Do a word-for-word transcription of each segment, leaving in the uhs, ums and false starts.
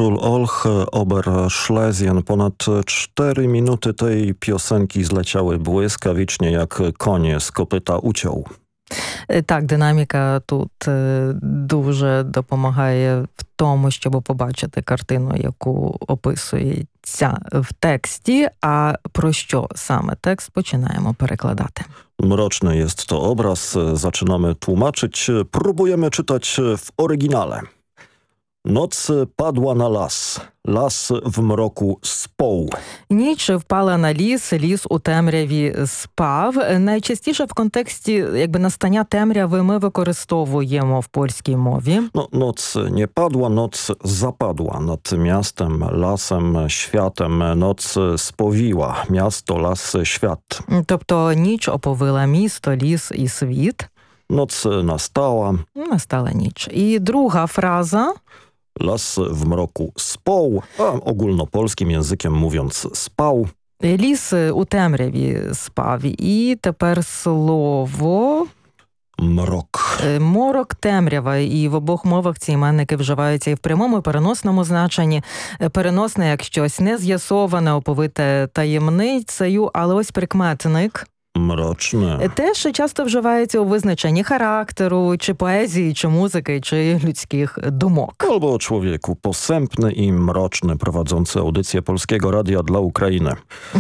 Król Olch, Oberschlesien. Ponad cztery minuty tej piosenki zleciały błyskawicznie, jak konie z kopyta uciął. Так, динаміка тут дуже допомагає в тому, щоб побачити картину, яку описується в тексті. А про що саме tekst починаємо перекладати. Mroczny jest to obraz. Zaczynamy tłumaczyć. Próbujemy czytać w oryginale. Noc padła na las. Las w mroku spał. Ніч впала на ліс, ліс у темряві спав. Найчастіше в контексті якби настання темряви ми використовуємо в польській мові. No, noc nie padła, noc zapadła nad miastem, lasem, światem. Noc spowiła miasto, las, świat. Тобто ніч оповила місто, ліс і світ. Noc nastała. Настала ніч. І друга фраза. Las w mroku spał, a ogólnopolskim językiem mówiąc spał. Ліс у темряві спав. І тепер слово... Мрок. Морок, темрява. І в обох мовах ці іменники вживаються і в прямому, і переносному значенні. Переносне як щось нез'ясоване, оповите таємницею, але ось прикметник. Mroczny. Теж часто вживається у визначенні характеру, чи поезії, чи музики, чи людських думок. Albo o człowieku posępny i mroczny, prowadzący audycję Polskiego Radia dla Ukrainy.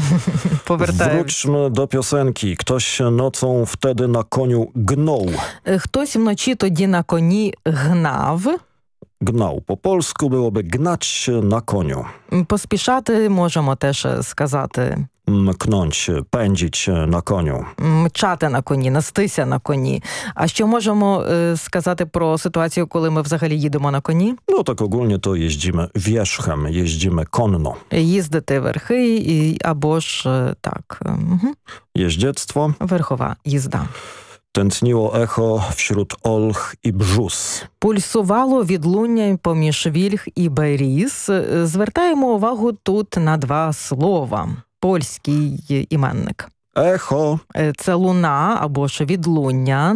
Wróćmy do piosenki. Ktoś nocą wtedy na koniu gnął. Хтось вночі тоді на коні гнав. Gnał. Po polsku byłoby gnać na koniu. Поспішати можемо теж сказати. Mknąć, pędzić na koniu. Мчати на коні, нестися на коні. А що можемо е, сказати про ситуацію, коли ми взагалі їдемо на коні? No tak ogólnie to jeździmy wierzchem, jeździmy konno. Їздити верхи і, або ж е, так. Угу. Jeździectwo. Верхова їзда. Tętniło echo wśród olch i brzus. Пульсувало відлуння поміж вільх і беріз. Звертаємо увагу тут на два слова. Польський іменник. Echo. Це луна або ж відлуння.